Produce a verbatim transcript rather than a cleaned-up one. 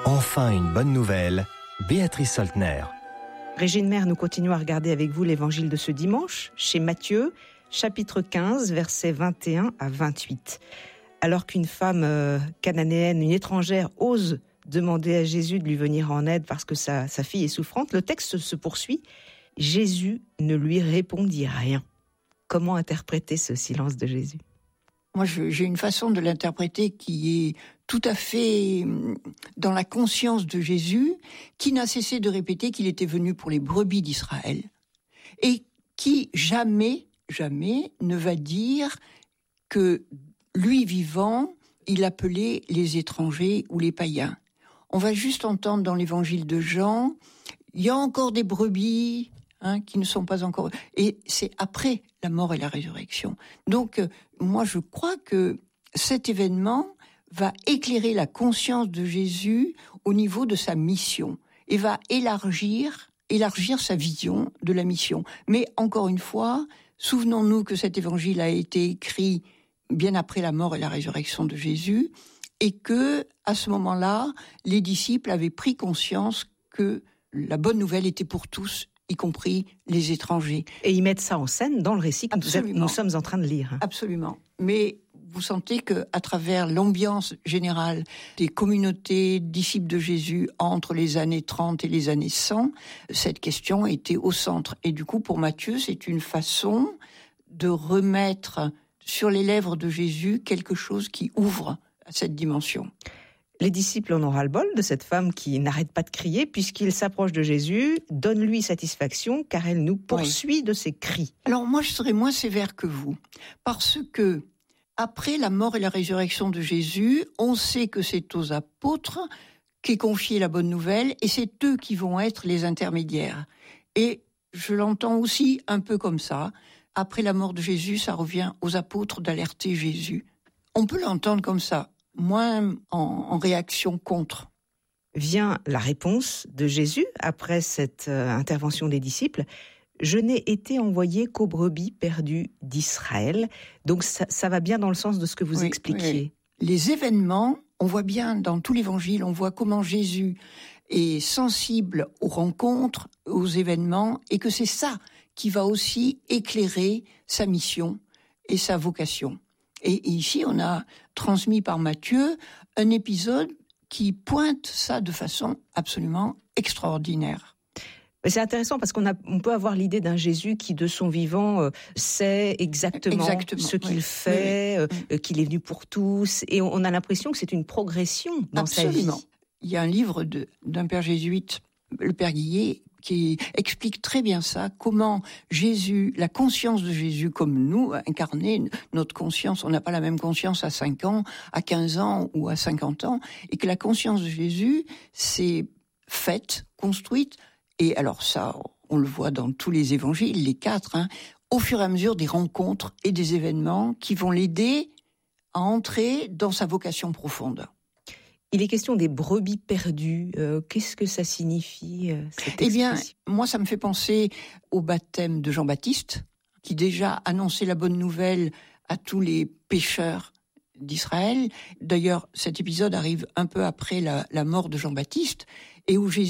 Enfin une bonne nouvelle, Béatrice Soltner. Régine Maire, nous continuons à regarder avec vous l'évangile de ce dimanche, chez Matthieu, chapitre quinze, versets vingt et un à vingt-huit. Alors qu'une femme euh, cananéenne, une étrangère, ose demander à Jésus de lui venir en aide parce que sa, sa fille est souffrante, le texte se poursuit. Jésus ne lui répondit rien. Comment interpréter ce silence de Jésus ? Moi, je, j'ai une façon de l'interpréter qui est tout à fait dans la conscience de Jésus, qui n'a cessé de répéter qu'il était venu pour les brebis d'Israël, et qui jamais, jamais ne va dire que lui vivant, il appelait les étrangers ou les païens. On va juste entendre dans l'évangile de Jean, il y a encore des brebis, Hein, qui ne sont pas encore... Et c'est après la mort et la résurrection. Donc, euh, moi, je crois que cet événement va éclairer la conscience de Jésus au niveau de sa mission et va élargir, élargir sa vision de la mission. Mais encore une fois, souvenons-nous que cet évangile a été écrit bien après la mort et la résurrection de Jésus et que, à ce moment-là, les disciples avaient pris conscience que la bonne nouvelle était pour tous, y compris les étrangers. Et ils mettent ça en scène dans le récit que nous, nous sommes en train de lire. Absolument. Mais vous sentez qu'à travers l'ambiance générale des communautés disciples de Jésus entre les années trente et les années cent, cette question était au centre. Et du coup, pour Matthieu, c'est une façon de remettre sur les lèvres de Jésus quelque chose qui ouvre à cette dimension. Les disciples en ont ras-le-bol de cette femme qui n'arrête pas de crier puisqu'il s'approche de Jésus, donne-lui satisfaction car elle nous poursuit oui. de ses cris. Alors moi je serais moins sévère que vous parce que après la mort et la résurrection de Jésus, on sait que c'est aux apôtres qu'est confiée la bonne nouvelle et c'est eux qui vont être les intermédiaires. Et je l'entends aussi un peu comme ça. Après la mort de Jésus, ça revient aux apôtres d'alerter Jésus. On peut l'entendre comme ça. Moins en, en réaction contre. Vient la réponse de Jésus après cette euh, intervention des disciples. Je n'ai été envoyé qu'aux brebis perdues d'Israël. Donc ça, ça va bien dans le sens de ce que vous oui, expliquiez. Oui. Les événements, on voit bien dans tout l'évangile, on voit comment Jésus est sensible aux rencontres, aux événements, et que c'est ça qui va aussi éclairer sa mission et sa vocation. Et ici, on a transmis par Matthieu un épisode qui pointe ça de façon absolument extraordinaire. C'est intéressant parce qu'on a, on peut avoir l'idée d'un Jésus qui, de son vivant, euh, sait exactement, exactement ce qu'il oui. fait, oui, oui. Euh, qu'il est venu pour tous. Et on a l'impression que c'est une progression dans absolument. sa vie. Il y a un livre de, d'un père jésuite, le père Guillet, qui explique très bien ça, comment Jésus, la conscience de Jésus comme nous, incarnée, notre conscience, on n'a pas la même conscience à cinq ans, à quinze ans ou à cinquante ans, et que la conscience de Jésus s'est faite, construite, et alors ça, on le voit dans tous les évangiles, les quatre, hein, au fur et à mesure des rencontres et des événements qui vont l'aider à entrer dans sa vocation profonde. Il est question des brebis perdues. Euh, qu'est-ce que ça signifie, euh, cette expression ? Eh bien, moi, ça me fait penser au baptême de Jean-Baptiste, qui déjà annonçait la bonne nouvelle à tous les pécheurs d'Israël. D'ailleurs, cet épisode arrive un peu après la, la mort de Jean-Baptiste, et où Jésus